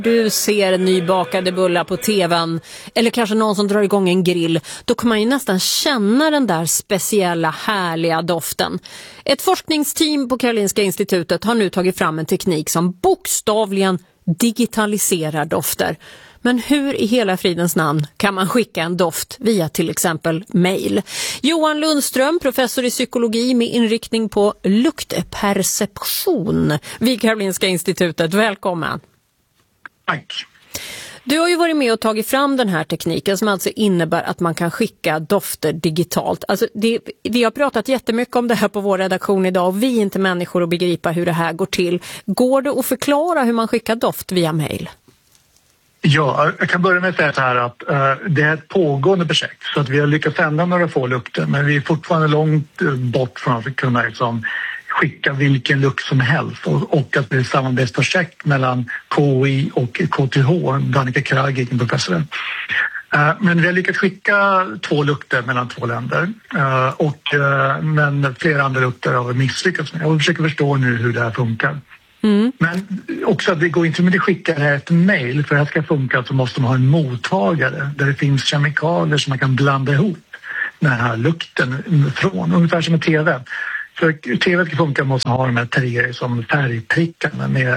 Du ser nybakade bullar på tvn eller kanske någon som drar igång en grill, då kan man ju nästan känna den där speciella härliga doften. Ett forskningsteam på Karolinska institutet har nu tagit fram en teknik som bokstavligen digitaliserar dofter. Men hur i hela fridens namn kan man skicka en doft via till exempel mejl? Johan Lundström, professor i psykologi med inriktning på luktperception vid Karolinska institutet. Välkommen. Tack. Du har ju varit med och tagit fram den här tekniken som alltså innebär att man kan skicka dofter digitalt. Alltså vi har pratat jättemycket om det här på vår redaktion idag och vi är inte människor att begripa hur det här går till. Går det att förklara hur man skickar doft via mejl? Ja, jag kan börja med att säga så här att det är ett pågående projekt så att vi har lyckats ändra några få lukter, men vi är fortfarande långt bort från att kunna skicka vilken lukt som helst och att det är ett samarbetsprojekt mellan KI och KTH, Danica Kragi, professor. Men vi har lyckats skicka 2 lukter mellan 2 länder men flera andra lukter har vi misslyckats med. Jag försöker förstå nu hur det här funkar. Mm. Men också att det går inte med att skicka det här ett mejl. För att det ska funka så måste man ha en mottagare där det finns kemikalier som man kan blanda ihop den här lukten från. Ungefär som en TV. För TV ska funka måste man ha de här 3 som färgprickarna med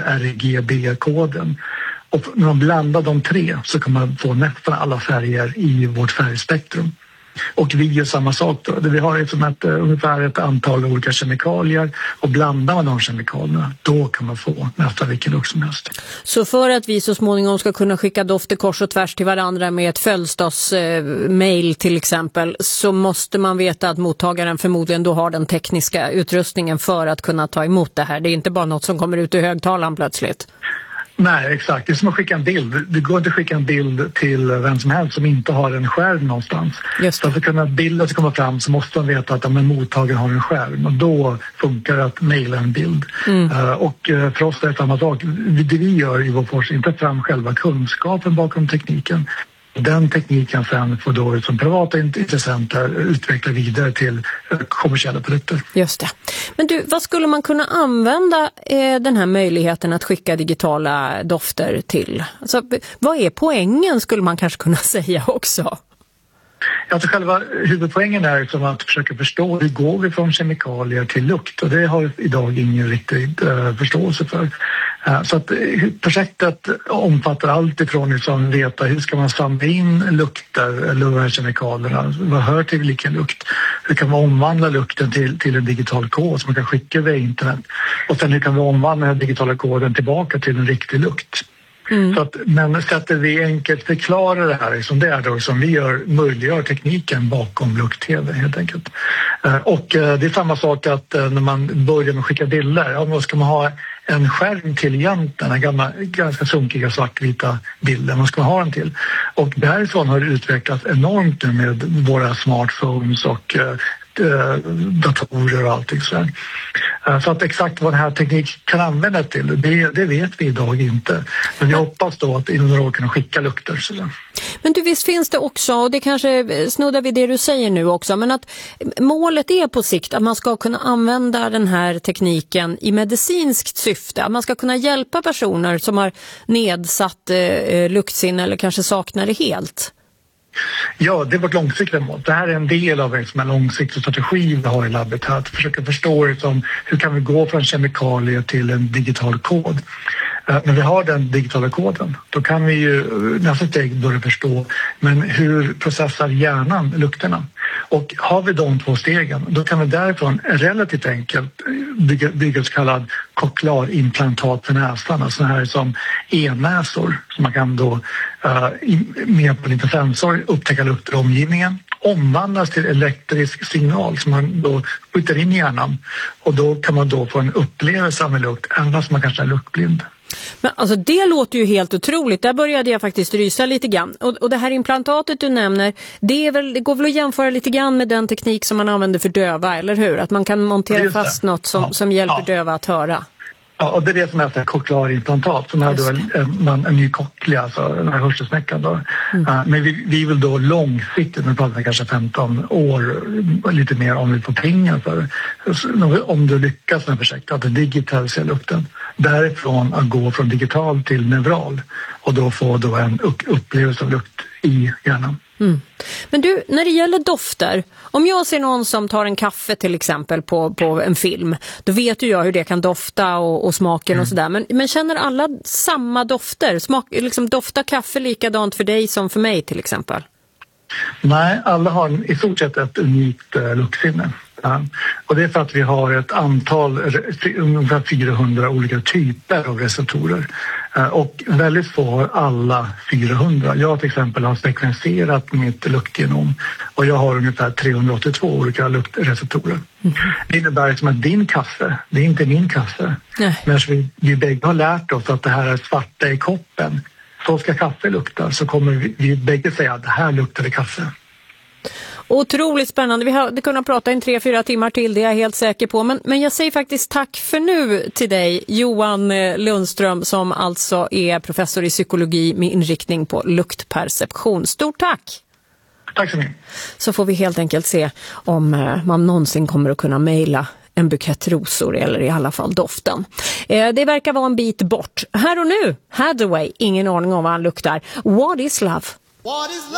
RGB-koden. Och när man blandar de 3 så kan man få nästan alla färger i vårt färgspektrum. Och vi gör samma sak då. Vi har ungefär ett antal olika kemikalier och blandar man de kemikalierna, då kan man få nästan vilken lukt som helst. Så för att vi så småningom ska kunna skicka dofter kors och tvärs till varandra med ett födelsedagsmail till exempel, så måste man veta att mottagaren förmodligen då har den tekniska utrustningen för att kunna ta emot det här. Det är inte bara något som kommer ut i högtalaren plötsligt. Nej, exakt. Det är som att skicka en bild. Det går inte att skicka en bild till vem som helst som inte har en skärm någonstans. Just det. För att kunna bilden ska komma fram så måste man veta att mottagaren har en skärm. Och då funkar det att mejla en bild. Och för oss är det samma sak. Det vi gör i vår forskning, inte fram själva kunskapen bakom tekniken. Den tekniken sen får då som privata intressenter utveckla vidare till kommersiella produkter. Just det. Men du, vad skulle man kunna använda den här möjligheten att skicka digitala dofter till? Alltså, vad är poängen skulle man kanske kunna säga också? Alltså själva huvudpoängen är som att försöka förstå hur går vi från kemikalier till lukt, och det har idag ingen riktig förståelse för. Så att projektet omfattar allt ifrån att veta hur ska man samla in lukter eller de här kemikalierna, vad hör till vilken lukt, hur kan man omvandla lukten till en digital kod som man kan skicka via internet, och sen hur kan vi omvandla den digitala koden tillbaka till en riktig lukt. Så att, men sättet vi enkelt förklarar det här som det är då, som vi möjliggör tekniken bakom lukt-tv helt enkelt. Och det är samma sak att när man börjar med att skicka bilder, då ska man ha en skärm till egentligen, den gamla ganska sunkiga svartvita bilden, vad ska man ha den till? Och därifrån har det utvecklats enormt nu med våra smartphones och datorer och allting så. Så att exakt vad den här tekniken kan användas till, det vet vi idag inte. Men jag hoppas då att inom några år kan skicka lukter. Så. Men du, visst finns det också, och det kanske snuddar vid det du säger nu också, men att målet är på sikt att man ska kunna använda den här tekniken i medicinskt syfte. Att man ska kunna hjälpa personer som har nedsatt luktsinne eller kanske saknar det helt. Ja, det är vårt långsiktiga mål. Det här är en del av en långsiktig strategi vi har i labbet här. Att försöka förstå hur kan vi gå från kemikalier till en digital kod. När vi har den digitala koden, då kan vi ju nästa steg börja förstå men hur processar hjärnan lukterna. Och har vi de 2 stegen, då kan vi därifrån relativt enkelt bygga så kallad cochlearimplantat för näsan. Alltså här som e-näsor som man kan då med på lite sensor upptäcka lukter i omgivningen, omvandlas till elektrisk signal som man då skjuter in i hjärnan, och då kan man då få en upplevelse med lukt även som man kanske är luktblind. Men alltså det låter ju helt otroligt. Där började jag faktiskt rysa lite grann. Och det här implantatet du nämner, det går väl att jämföra lite grann med den teknik som man använder för döva, eller hur? Att man kan montera fast något som hjälper döva att höra. Ja, och det är det som är cochlearimplantat, som är då en ny cochlea, alltså den här hörselsnäckan då. Men vi vill då långsiktigt, nu pratar vi kanske 15 år, lite mer om vi får pengar för, om du lyckas med projektet, att digitalisera lukten. Därifrån att gå från digital till neural och då få då en upplevelse av lukt i hjärnan. Men du, när det gäller dofter, om jag ser någon som tar en kaffe till exempel på en film, då vet ju jag hur det kan dofta och smaken och sådär. Men känner alla samma dofter? Liksom, doftar kaffe likadant för dig som för mig till exempel? Nej, alla har i stort sett ett unikt luktsinne. Ja. Och det är för att vi har ett antal, ungefär 400 olika typer av receptorer. Och väldigt få har alla 400. Jag till exempel har sekvenserat mitt luktgenom och jag har ungefär 382 olika luktreceptorer. Det innebär liksom att din kaffe, det är inte min kaffe. Men vi bägge har lärt oss att det här är svarta i koppen. Så ska kaffe lukta, så kommer vi bägge säga att det här luktar det kaffe. Otroligt spännande. Vi hade kunnat prata in 3-4 timmar till, det är jag helt säker på. Men jag säger faktiskt tack för nu till dig, Johan Lundström, som alltså är professor i psykologi med inriktning på luktperception. Stort tack! Tack så mycket. Så får vi helt enkelt se om man någonsin kommer att kunna mejla en bukett rosor, eller i alla fall doften. Det verkar vara en bit bort. Här och nu, Hathaway, ingen aning om vad han luktar. What is love?